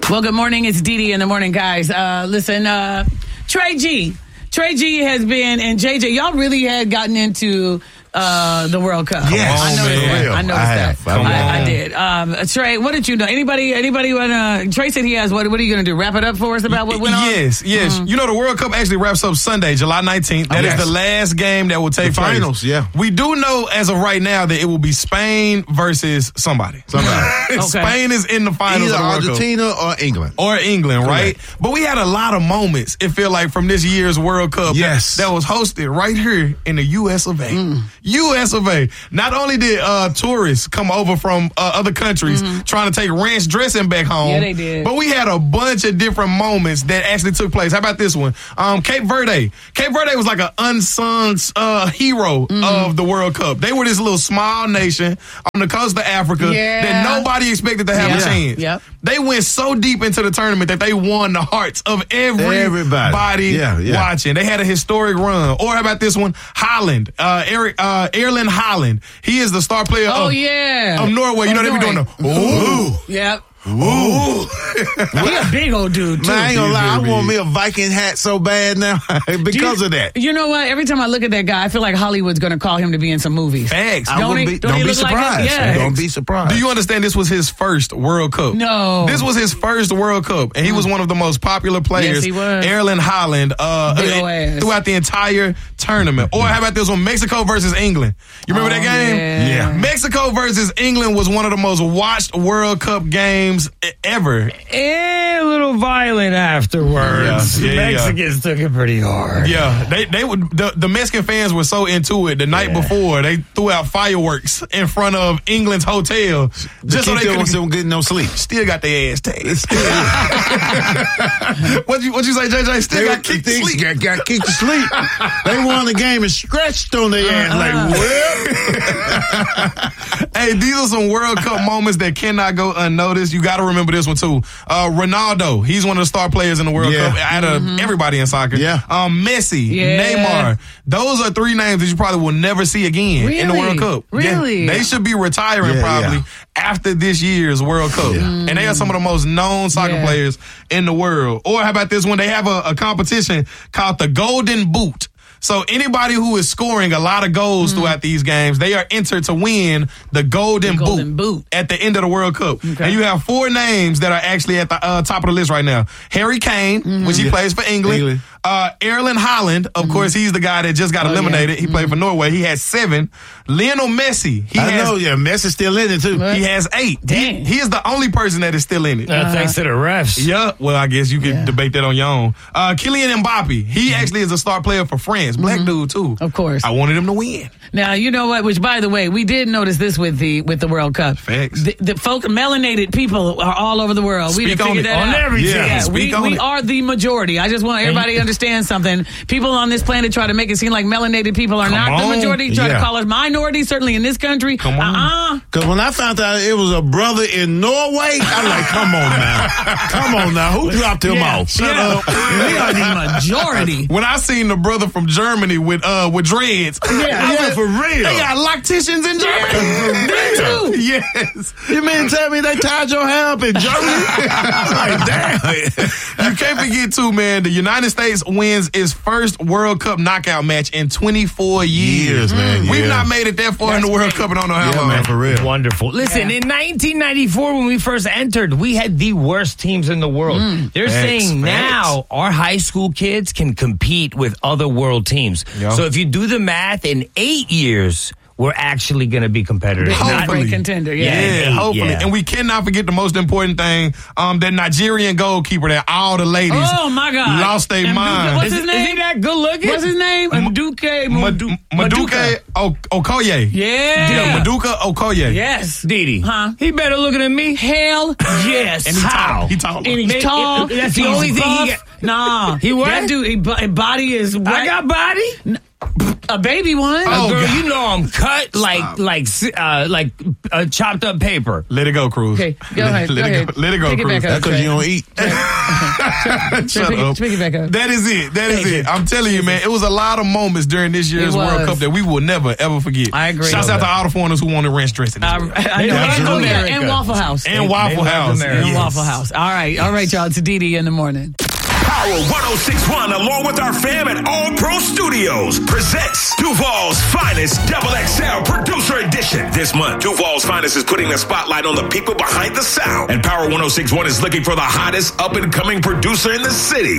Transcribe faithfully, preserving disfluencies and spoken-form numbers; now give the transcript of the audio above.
Well, good morning. It's Dee Dee in the morning, guys. Uh, listen, uh, Trey G. Trey G has been, and J J, y'all really had gotten into uh, the World Cup. Yes. I noticed man. that. I noticed I that. have. I, I, I did. Um, Trey, what did you know? Anybody, anybody want to, Trey said he has, what, what are you going to do? Wrap it up for us about what went on? Yes, yes. Mm-hmm. You know, the World Cup actually wraps up Sunday, July nineteenth. That oh, yes. is the last game that will take the place. Finals, yeah. We do know as of right now that it will be Spain versus somebody. Somebody. Okay. Spain is in the finals Either of the World Argentina Cup. or England. Or England, right? Correct. But we had a lot of moments, it feel like, from this year's World Cup yes. that, that was hosted right here in the U S of A. Mm. U S of A. Not only did uh, tourists come over from uh, other countries mm-hmm. trying to take ranch dressing back home, yeah, they did. But we had a bunch of different moments that actually took place. How about this one? Um, Cape Verde. Cape Verde was like an unsung uh, hero mm-hmm. of the World Cup. They were this little small nation on the coast of Africa yeah. that nobody expected to have yeah. a chance. Yep. They went so deep into the tournament that they won the hearts of everybody, everybody yeah, yeah. watching. They had a historic run. Or how about this one? Holland. Uh, Eric, uh, Erling Haaland. He is the star player oh, of, yeah. of Norway. You know, they be doing the ooh. Yep. Ooh. He a big old dude, too. Man, I ain't gonna lie. I want me a Viking hat so bad now because you, of that. You know what? Every time I look at that guy, I feel like Hollywood's going to call him to be in some movies. Facts. Don't, he, be, don't, don't he be look surprised. Like yeah. Don't be surprised. Do you understand this was his first World Cup? No. This was his first World Cup, and he was one of the most popular players. Yes, he was. Erling Haaland uh, uh, throughout the entire tournament. Or how about this one? Mexico versus England. You remember oh, that game? Yeah. yeah. Mexico versus England was one of the most watched World Cup games ever. Eh, a little violent afterwards. Yeah, yeah, Mexicans yeah. took it pretty hard. Yeah, they they would. The, the Mexican fans were so into it. The night yeah. before, they threw out fireworks in front of England's hotel just so they couldn't get no sleep. Still got their ass tased. what you what you say, J J? Still they got kicked to sleep. Got, got kicked to sleep. They won the game and stretched on their ass uh-huh. like, well. Hey, these are some World Cup moments that cannot go unnoticed. You got to remember this one too. Uh, Ronaldo, he's one of the star players in the World yeah. Cup out of mm-hmm. everybody in soccer. Yeah. Um, Messi, yeah. Neymar. Those are three names that you probably will never see again really? in the World Cup. Really? Yeah. They should be retiring yeah, probably yeah. after this year's World Cup. Yeah. And they are some of the most known soccer yeah. players in the world. Or how about this one? They have a, a competition called the Golden Boot. So anybody who is scoring a lot of goals mm. throughout these games, they are entered to win the Golden, the golden boot, boot at the end of the World Cup. Okay. And you have four names that are actually at the uh, top of the list right now. Harry Kane, mm-hmm. which he yeah. plays for England. England. Uh, Erling Haaland, of mm-hmm. course, he's the guy that just got oh, eliminated. Yeah. He mm-hmm. played for Norway. He has seven. Lionel Messi. He I has, know, yeah. Messi's still in it, too. He has eight. Dang. He, he is the only person that is still in it. Uh, thanks to the refs. Yeah, well, I guess you could yeah. debate that on your own. Uh, Kylian Mbappe, he mm-hmm. actually is a star player for France. Black mm-hmm. dude, too. Of course. I wanted him to win. Now, you know what? Which, by the way, we did notice this with the with the World Cup. Facts. The, the folk, melanated people are all over the world. Speak we didn't figure on that it. out. On everything. Yeah, yeah speak we, on we it. are the majority. I just want everybody to understand something. People on this planet try to make it seem like melanated people are Come not on. the majority. Try Yeah. to call us minorities, certainly in this country. Come on. Uh-uh. Because when I found out it was a brother in Norway, I'm like, come on now. Come on now. Who dropped him Yeah. off? Shut Yeah. up. We are the majority. When I seen the brother from Germany with uh with dreads, Yeah, I yeah, was- for real. They got locticians in Germany. Me too. Yes. You mean tell me they tied your hair up in Germany? Like, damn. You can't forget too, man. The United States wins its first World Cup knockout match in twenty-four years. Years, man. We've Yeah. not made it that far That's in the World great. Cup, and I don't know how Yeah, long. man, for real. Wonderful. Listen, Yeah. in nineteen ninety-four, when we first entered, we had the worst teams in the world. They're Facts, saying facts. now our high school kids can compete with other world teams. Yeah. So if you do the math, in eight years, we're actually going to be competitive. Big Not- great contender. Yeah. Yeah, Yeah, hopefully. yeah. And we cannot forget the most important thing, um, that Nigerian goalkeeper that all the ladies Oh, my God. lost their And mind. What's his Is, name? is he that good looking? What's his name? Maduke. Madu- Maduka O- Okoye. Yeah. Yeah, Maduka Okoye. Yes. Didi. Huh? He better looking than me. Hell yes. And he How? tall. He tall. And he's Man, tall. That's the He's only thing he buff. got. Nah, He what? That dude, he, bo- body is. I Right, got body. a baby one. Oh, Girl, God. you know I'm cut like like uh, like uh, chopped up paper. Let it go, Cruz. Okay, go let, ahead. Let go it ahead. go. Let it go, Pick it Cruz. back up. That's because you don't eat. Shut pick, up. Pick it back up. That is it. That is Thank it. you. I'm telling you, man, it was a lot of moments during this year's It World was. Cup that we will never, ever forget. I agree. Shouts out to all the foreigners who wanted ranch dressing. I, as well. I know. They And, love oh, yeah, America. and Waffle House. And They- Waffle they love House. America. And Yes. Waffle House. All right. All right, y'all. It's Didi in the morning. Power one oh six point one, along with our fam at All Pro Studios, presents Duval's Finest Double X L Producer Edition. This month, Duval's Finest is putting the spotlight on the people behind the sound. And Power one oh six point one is looking for the hottest up-and-coming producer in the city.